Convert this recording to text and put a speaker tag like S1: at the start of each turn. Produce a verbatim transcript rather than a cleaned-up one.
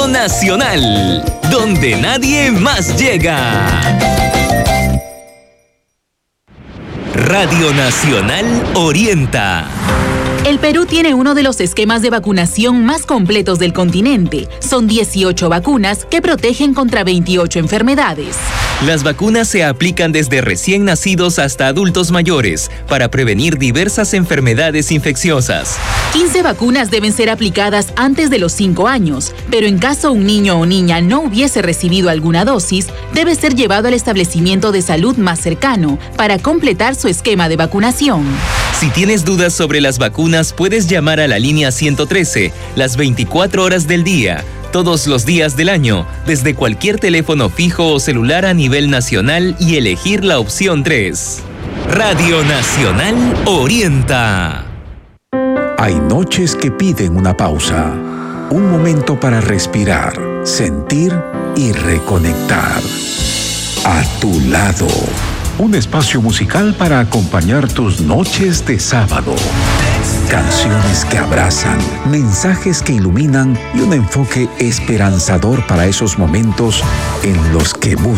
S1: Radio Nacional, donde nadie más llega. Radio Nacional orienta.
S2: El Perú tiene uno de los esquemas de vacunación más completos del continente. Son dieciocho vacunas que protegen contra veintiocho enfermedades.
S1: Las vacunas se aplican desde recién nacidos hasta adultos mayores para prevenir diversas enfermedades infecciosas.
S2: quince vacunas deben ser aplicadas antes de los cinco años, pero en caso un niño o niña no hubiese recibido alguna dosis, debe ser llevado al establecimiento de salud más cercano para completar su esquema de vacunación.
S1: Si tienes dudas sobre las vacunas, puedes llamar a la línea ciento trece las veinticuatro horas del día, todos los días del año, desde cualquier teléfono fijo o celular a nivel nacional y elegir la opción tres. Radio Nacional orienta.
S3: Hay noches que piden una pausa, un momento para respirar, sentir y reconectar. A tu lado, un espacio musical para acompañar tus noches de sábado. Canciones que abrazan, mensajes que iluminan y un enfoque esperanzador para esos momentos en los que buscas